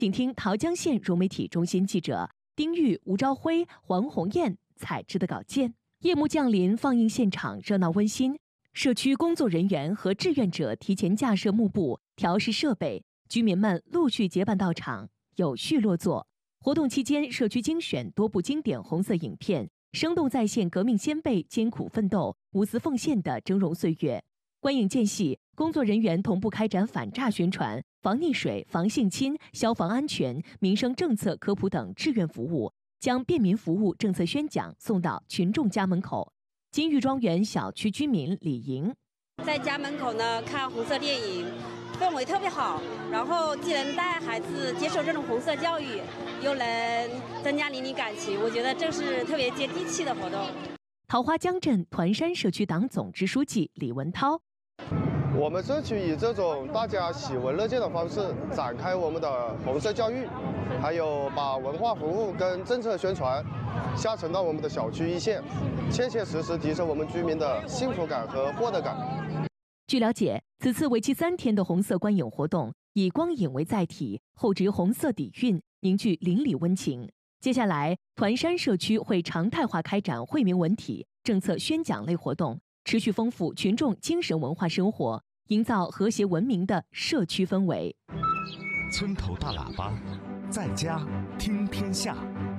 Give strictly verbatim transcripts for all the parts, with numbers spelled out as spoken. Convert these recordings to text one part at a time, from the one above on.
请听桃江县融媒体中心记者丁玉、吴朝辉、黄红艳采制的稿件。夜幕降临，放映现场热闹温馨，社区工作人员和志愿者提前架设幕布、调试设备，居民们陆续结伴到场，有序落座。活动期间，社区精选多部经典红色影片，生动再现革命先辈艰苦奋斗、无私奉献的峥嵘岁月。观影间隙，工作人员同步开展反诈宣传、防溺水、防性侵、消防安全、民生政策科普等志愿服务，将便民服务政策宣讲送到群众家门口。金玉庄园小区居民李莹， 在家门口呢看红色电影，氛围特别好，然后既能带孩子接受这种红色教育，又能增加邻里感情，我觉得这是特别接地气的活动。 桃花江镇团山社区党总支书记李文涛， 我们社区以这种大家喜闻乐见的方式展开我们的红色教育，还有把文化服务跟政策宣传下沉到我们的小区一线，切切实实提升我们居民的幸福感和获得感。 据了解，此次为期三天的红色观影活动以光影为载体，厚植红色底蕴，凝聚邻里温情。接下来，团山社区会常态化开展惠民文体、政策宣讲类活动，持续丰富群众精神文化生活，营造和谐文明的社区氛围。 村头大喇叭，在家听天下。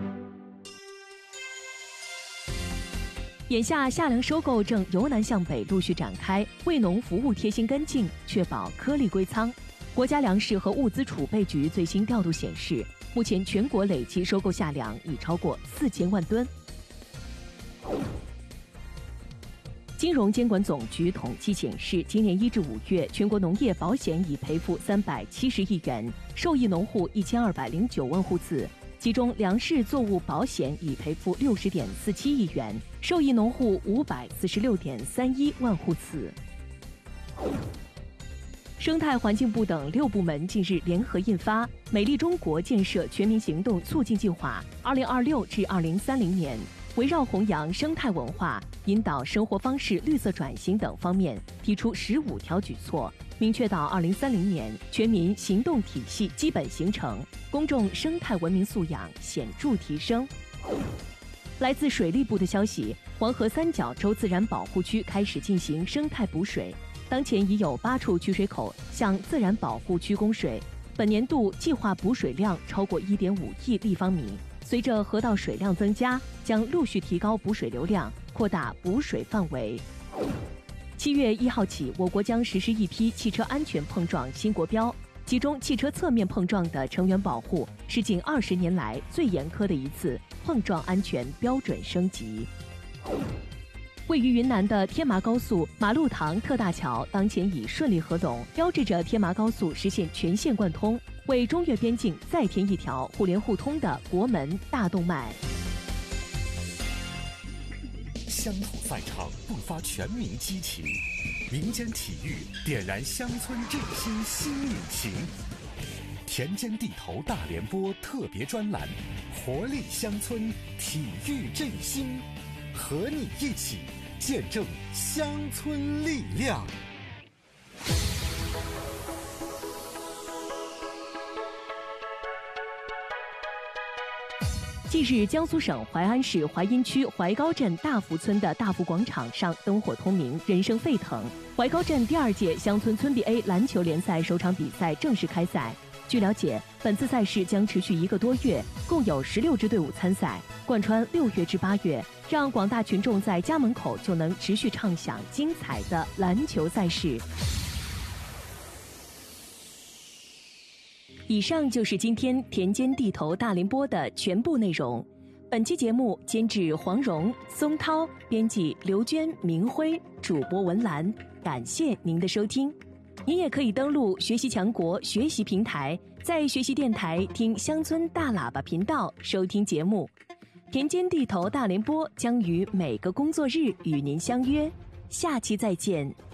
眼下夏粮收购正由南向北陆续展开，为农服务贴心跟进，确保颗粒归仓。国家粮食和物资储备局最新调度显示，目前全国累计收购夏粮已超过四千万吨。金融监管总局统计显示，今年一至五月，全国农业保险已赔付三百七十亿元，受益农户一千二百零九万户次，其中粮食作物保险已赔付六十点四七亿元，受益农户五百四十六点三一万户次。生态环境部等六部门近日联合印发《美丽中国建设全民行动促进计划（二零二六至二零三零年）》，围绕弘扬生态文化、引导生活方式绿色转型等方面，提出十五条举措，明确到二零三零年全民行动体系基本形成，公众生态文明素养显著提升。来自水利部的消息，黄河三角洲自然保护区开始进行生态补水。当前已有八处取水口向自然保护区供水，本年度计划补水量超过一点五亿立方米。随着河道水量增加，将陆续提高补水流量，扩大补水范围。七月一号起，我国将实施一批汽车安全碰撞新国标，其中汽车侧面碰撞的成员保护是近二十年来最严苛的一次碰撞安全标准升级。位于云南的天麻高速马路塘特大桥当前已顺利合拢，标志着天麻高速实现全线贯通，为中越边境再添一条互联互通的国门大动脉。 乡土赛场迸发全民激情，民间体育点燃乡村振兴新引擎。田间地头大联播特别专栏，活力乡村，体育振兴，和你一起见证乡村力量。 近日，江苏省淮安市淮阴区淮高镇大福村的大福广场上灯火通明，人声沸腾。淮高镇第二届乡村村 B A 篮球联赛首场比赛正式开赛。据了解，本次赛事将持续一个多月，共有十六支队伍参赛，贯穿六月至八月，让广大群众在家门口就能持续畅享精彩的篮球赛事。以上就是今天田间地头大联播的全部内容。本期节目监制黄蓉、松涛，编辑刘娟、明辉，主播文兰。感谢您的收听。您也可以登录学习强国学习平台，在学习电台听乡村大喇叭频道收听节目。田间地头大联播将于每个工作日与您相约，下期再见。